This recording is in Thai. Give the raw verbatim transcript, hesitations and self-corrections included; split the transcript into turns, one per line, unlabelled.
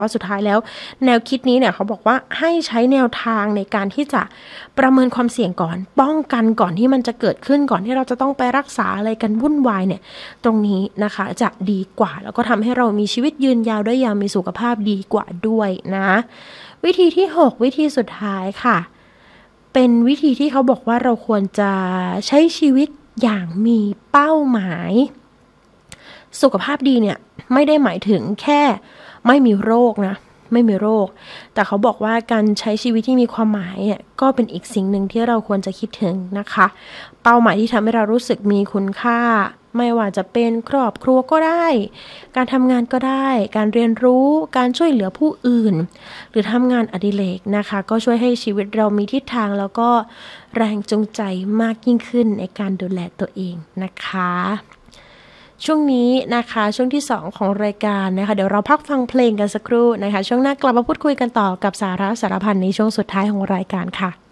ว่าสุดท้ายแล้วแนวคิดนี้เนี่ยเขาบอกว่าให้ใช้แนวทางในการที่จะประเมินความเสี่ยงก่อนป้องกันก่อนที่มันจะเกิดขึ้นก่อนที่เราจะต้องไปรักษาอะไรกันวุ่นวายเนี่ยตรงนี้นะคะจะดีกว่าแล้วก็ทำให้เรามีชีวิตยืนยาวได้อย่างมีสุขภาพดีกว่าด้วยนะวิธีที่หกวิธีสุดท้ายค่ะเป็นวิธีที่เขาบอกว่าเราควรจะใช้ชีวิตอย่างมีเป้าหมายสุขภาพดีเนี่ยไม่ได้หมายถึงแค่ไม่มีโรคนะไม่มีโรคแต่เขาบอกว่าการใช้ชีวิตที่มีความหมายเนี่ยก็เป็นอีกสิ่งหนึ่งที่เราควรจะคิดถึงนะคะเป้าหมายที่ทำให้เรารู้สึกมีคุณค่าไม่ว่าจะเป็นครอบครัวก็ได้การทำงานก็ได้การเรียนรู้การช่วยเหลือผู้อื่นหรือทำงานอดิเรกนะคะก็ช่วยให้ชีวิตเรามีทิศทางแล้วก็แรงจูงใจมากยิ่งขึ้นในการดูแลตัวเองนะคะช่วงนี้นะคะช่วงที่สองของรายการนะคะเดี๋ยวเราพักฟังเพลงกันสักครู่นะคะช่วงหน้ากลับมาพูดคุยกันต่อกับสาระสารพันในช่วงสุดท้ายของรายการค่ะ